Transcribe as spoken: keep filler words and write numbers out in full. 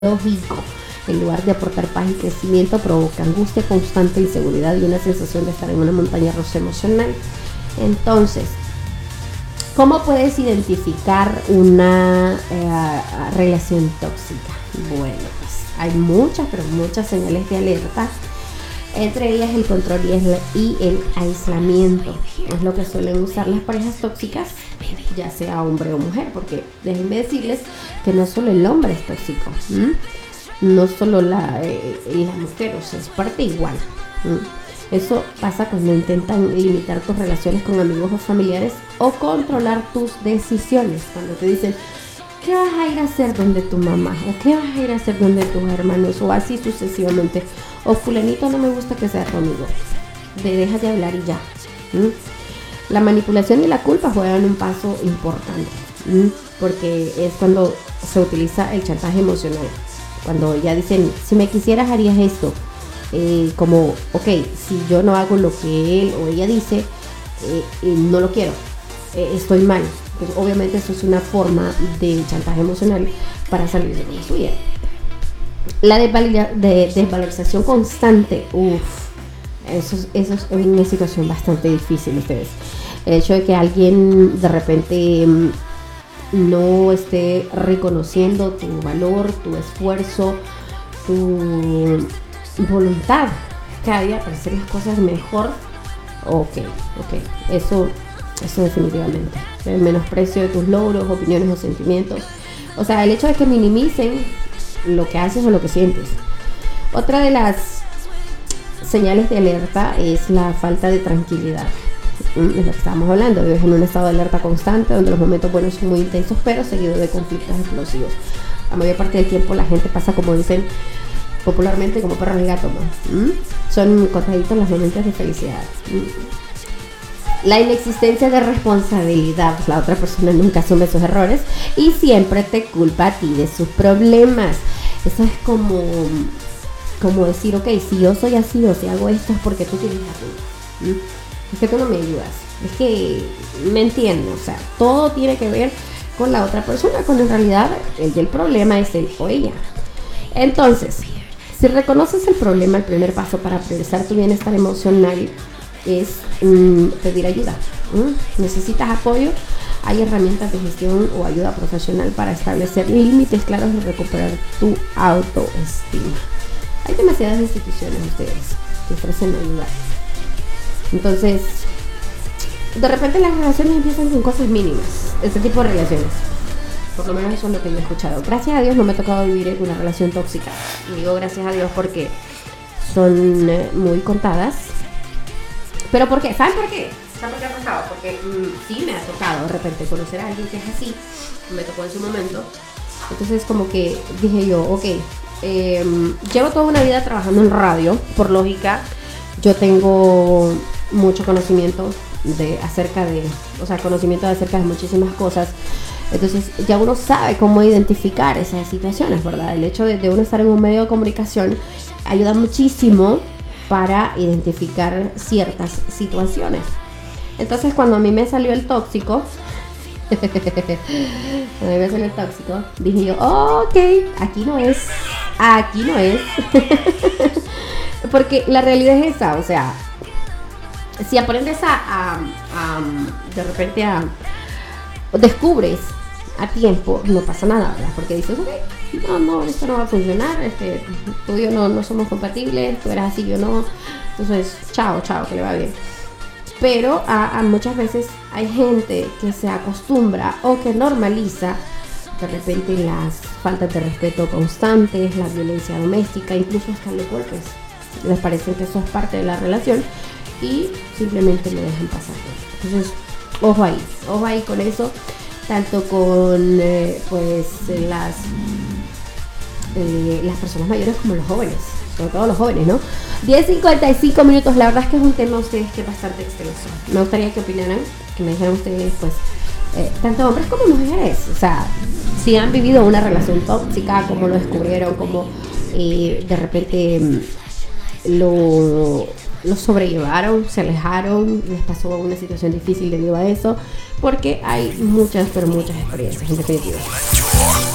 lógico. En lugar de aportar paz y crecimiento, provoca angustia constante, inseguridad y una sensación de estar en una montaña rusa emocional. Entonces, ¿cómo puedes identificar una eh, relación tóxica? Bueno, pues hay muchas, pero muchas señales de alerta. Entre ellas el control y el, y el aislamiento. Es lo que suelen usar las parejas tóxicas, ya sea hombre o mujer, porque déjenme decirles que no solo el hombre es tóxico, ¿m? No solo la, eh, la mujer, o sea, es parte igual. ¿m? Eso pasa cuando intentan limitar tus relaciones con amigos o familiares o controlar tus decisiones. Cuando te dicen, ¿qué vas a ir a hacer donde tu mamá? ¿O qué vas a ir a hacer donde tus hermanos? O así sucesivamente. O fulanito no me gusta que sea tu amigo. De deja de hablar y ya. ¿Mm? La manipulación y la culpa juegan un paso importante. ¿Mm? Porque es cuando se utiliza el chantaje emocional. Cuando ya dicen, si me quisieras harías esto. Eh, como, ok, si yo no hago lo que él o ella dice, eh, eh, no lo quiero. Eh, estoy mal. Pues obviamente eso es una forma de chantaje emocional para salir de la suya. La desvalida, de, desvalorización constante, uff, eso, eso es una situación bastante difícil, ustedes. El hecho de que alguien de repente no esté reconociendo tu valor, tu esfuerzo, tu voluntad cada día para hacer las cosas mejor, ok, ok, eso Eso definitivamente. El menosprecio de tus logros, opiniones o sentimientos. O sea, el hecho de que minimicen lo que haces o lo que sientes. Otra de las señales de alerta es la falta de tranquilidad. Es lo que estábamos hablando. Vives en un estado de alerta constante donde los momentos buenos son muy intensos, pero seguido de conflictos explosivos. La mayor parte del tiempo la gente pasa, como dicen popularmente, como perros y gatos, ¿no? ¿Mm? Son contaditos los momentos de felicidad. ¿Mm? La inexistencia de responsabilidad. La otra persona nunca asume sus errores y siempre te culpa a ti de sus problemas. Eso es como, como decir, ok, si yo soy así o si hago esto es porque tú tienes la culpa. ¿Mm? Es que tú no me ayudas. Es que me entiendes. O sea, todo tiene que ver con la otra persona, cuando en realidad el del problema es él o ella. Entonces, si reconoces el problema, el primer paso para priorizar tu bienestar emocional es mm, pedir ayuda. ¿Mm? ¿Necesitas apoyo? Hay herramientas de gestión o ayuda profesional para establecer límites claros y recuperar tu autoestima. Hay demasiadas instituciones, ustedes, que ofrecen ayuda. Entonces, de repente las relaciones empiezan con cosas mínimas. Este tipo de relaciones, por lo menos eso es lo que yo he escuchado. Gracias a Dios no me ha tocado vivir en una relación tóxica. Y digo gracias a Dios porque son eh, muy contadas. ¿Pero por qué? ¿Saben por qué? ¿Saben por qué ha pasado? Porque mmm, sí me ha tocado de repente conocer a alguien que es así. Me tocó en su momento. Entonces como que dije yo, ok, eh, llevo toda una vida trabajando en radio. Por lógica, yo tengo mucho conocimiento de acerca de, o sea, conocimiento de acerca de muchísimas cosas. Entonces ya uno sabe cómo identificar esas situaciones, ¿verdad? El hecho de, de uno estar en un medio de comunicación ayuda muchísimo para identificar ciertas situaciones. Entonces cuando a mí me salió el tóxico, cuando a mí me salió el tóxico, dije yo, oh, ok, aquí no es, aquí no es. Porque la realidad es esa, o sea, si aprendes a, a, a de repente a, descubres a tiempo, no pasa nada, ¿verdad? Porque dices, ok, no, no, esto no va a funcionar, este, tú y yo no, no somos compatibles, tú eres así, yo no, entonces, chao, chao, que le va bien. Pero a, a muchas veces hay gente que se acostumbra o que normaliza de repente las faltas de respeto constantes, la violencia doméstica, incluso hasta los golpes. Les parece que eso es parte de la relación y simplemente lo dejan pasar. Entonces, ojo ahí, ojo ahí con eso, tanto con eh, pues las eh, las personas mayores como los jóvenes, sobre todo los jóvenes, ¿no? diez cincuenta y cinco minutos, la verdad es que es un tema ustedes que es bastante extenso. Me gustaría que opinaran, que me dijeran ustedes, pues, eh, tanto hombres como mujeres, o sea, si han vivido una relación tóxica, cómo lo descubrieron, cómo eh, de repente lo, lo sobrellevaron, se alejaron, les pasó una situación difícil debido a eso, porque hay muchas, pero muchas experiencias en definitiva.